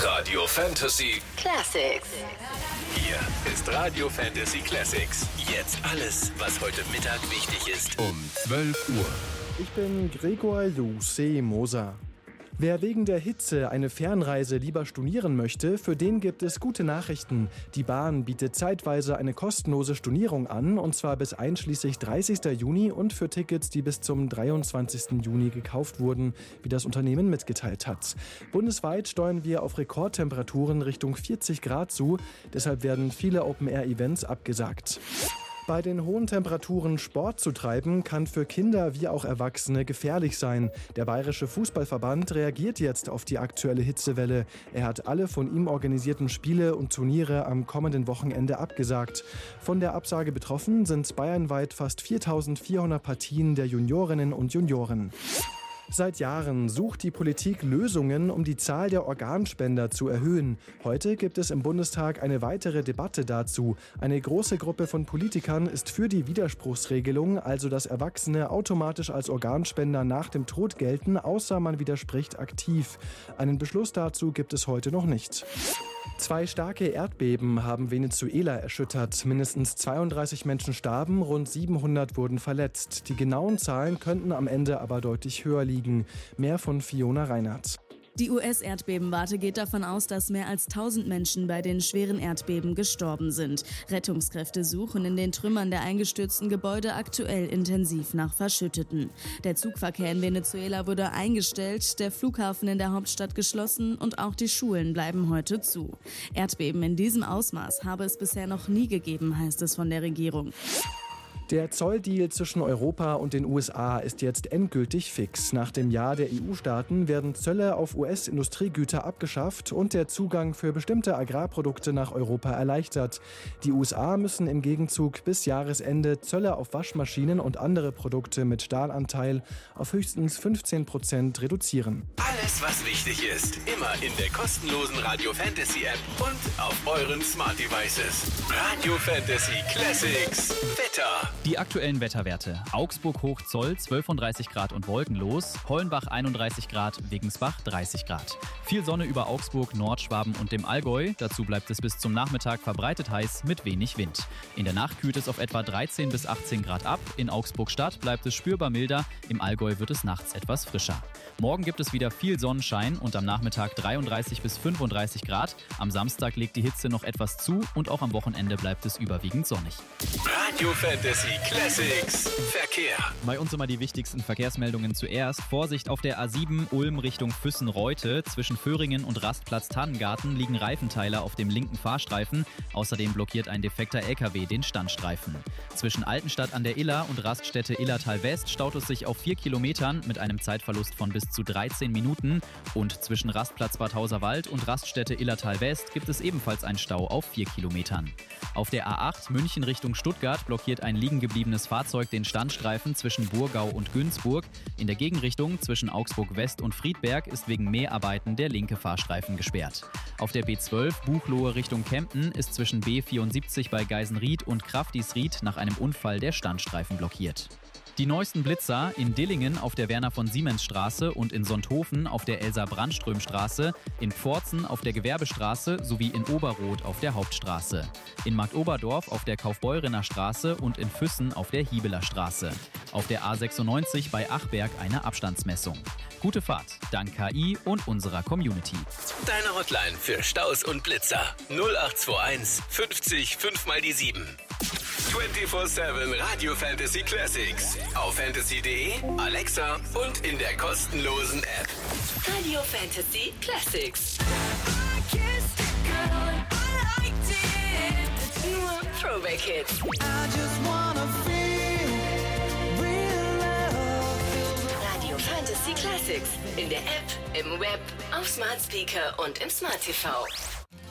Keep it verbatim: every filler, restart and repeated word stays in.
Radio Fantasy Classics. Hier ist Radio Fantasy Classics. Jetzt alles, was heute Mittag wichtig ist. Um zwölf Uhr. Ich bin Gregor Lucé Moser. Wer wegen der Hitze eine Fernreise lieber stornieren möchte, für den gibt es gute Nachrichten. Die Bahn bietet zeitweise eine kostenlose Stornierung an, und zwar bis einschließlich dreißigsten Juni und für Tickets, die bis zum dreiundzwanzigsten Juni gekauft wurden, wie das Unternehmen mitgeteilt hat. Bundesweit steuern wir auf Rekordtemperaturen Richtung vierzig Grad zu, deshalb werden viele Open-Air-Events abgesagt. Bei den hohen Temperaturen Sport zu treiben, kann für Kinder wie auch Erwachsene gefährlich sein. Der Bayerische Fußballverband reagiert jetzt auf die aktuelle Hitzewelle. Er hat alle von ihm organisierten Spiele und Turniere am kommenden Wochenende abgesagt. Von der Absage betroffen sind bayernweit fast viertausendvierhundert Partien der Juniorinnen und Junioren. Seit Jahren sucht die Politik Lösungen, um die Zahl der Organspender zu erhöhen. Heute gibt es im Bundestag eine weitere Debatte dazu. Eine große Gruppe von Politikern ist für die Widerspruchsregelung, also dass Erwachsene automatisch als Organspender nach dem Tod gelten, außer man widerspricht aktiv. Einen Beschluss dazu gibt es heute noch nicht. Zwei starke Erdbeben haben Venezuela erschüttert. Mindestens zweiunddreißig Menschen starben, rund siebenhundert wurden verletzt. Die genauen Zahlen könnten am Ende aber deutlich höher liegen. Mehr von Fiona Reinhardt. Die U S-Erdbebenwarte geht davon aus, dass mehr als tausend Menschen bei den schweren Erdbeben gestorben sind. Rettungskräfte suchen in den Trümmern der eingestürzten Gebäude aktuell intensiv nach Verschütteten. Der Zugverkehr in Venezuela wurde eingestellt, der Flughafen in der Hauptstadt geschlossen und auch die Schulen bleiben heute zu. Erdbeben in diesem Ausmaß habe es bisher noch nie gegeben, heißt es von der Regierung. Der Zolldeal zwischen Europa und den U S A ist jetzt endgültig fix. Nach dem Ja der E U-Staaten werden Zölle auf U S-Industriegüter abgeschafft und der Zugang für bestimmte Agrarprodukte nach Europa erleichtert. Die U S A müssen im Gegenzug bis Jahresende Zölle auf Waschmaschinen und andere Produkte mit Stahlanteil auf höchstens fünfzehn Prozent reduzieren. Alles, was wichtig ist, immer in der kostenlosen Radio Fantasy App und auf euren Smart Devices. Radio Fantasy Classics. Wetter. Die aktuellen Wetterwerte. Augsburg Hochzoll zwölfunddreißig Grad und wolkenlos, Hollenbach einunddreißig Grad, Wiggensbach dreißig Grad. Viel Sonne über Augsburg, Nordschwaben und dem Allgäu. Dazu bleibt es bis zum Nachmittag verbreitet heiß mit wenig Wind. In der Nacht kühlt es auf etwa dreizehn bis achtzehn Grad ab. In Augsburg Stadt bleibt es spürbar milder. Im Allgäu wird es nachts etwas frischer. Morgen gibt es wieder viel Sonnenschein und am Nachmittag dreiunddreißig bis fünfunddreißig Grad. Am Samstag legt die Hitze noch etwas zu und auch am Wochenende bleibt es überwiegend sonnig. Radio Fantasy Classics Verkehr. Bei uns immer die wichtigsten Verkehrsmeldungen zuerst. Vorsicht auf der A sieben Ulm Richtung Füssen-Reute. Zwischen Föhringen und Rastplatz Tannengarten liegen Reifenteile auf dem linken Fahrstreifen. Außerdem blockiert ein defekter L K W den Standstreifen. Zwischen Altenstadt an der Iller und Raststätte Illertal West staut es sich auf vier Kilometern mit einem Zeitverlust von bis zu dreizehn Minuten. Und zwischen Rastplatz Bad Hauserwald und Raststätte Illertal West gibt es ebenfalls einen Stau auf vier Kilometern. Auf der A acht München Richtung Stuttgart blockiert ein liegen gebliebenes Fahrzeug den Standstreifen zwischen Burgau und Günzburg. In der Gegenrichtung zwischen Augsburg West und Friedberg ist wegen Mäharbeiten der linke Fahrstreifen gesperrt. Auf der B zwölf Buchloe Richtung Kempten ist zwischen B vierundsiebzig bei Geisenried und Kraftisried nach einem Unfall der Standstreifen blockiert. Die neuesten Blitzer in Dillingen auf der Werner-von-Siemens-Straße und in Sonthofen auf der Elsa-Brandström-Straße, in Pforzen auf der Gewerbestraße sowie in Oberroth auf der Hauptstraße, in Marktoberdorf auf der Kaufbeurener Straße und in Füssen auf der Hiebeler Straße. Auf der A sechsundneunzig bei Achberg eine Abstandsmessung. Gute Fahrt, dank K I und unserer Community. Deine Hotline für Staus und Blitzer null acht zwei eins fünfzig fünf mal die sieben. vierundzwanzig sieben Radio Fantasy Classics auf fantasy punkt de, Alexa und in der kostenlosen App. Radio Fantasy Classics. Nur Throwback Hits. Radio Fantasy Classics in der App, im Web, auf Smart Speaker und im Smart T V.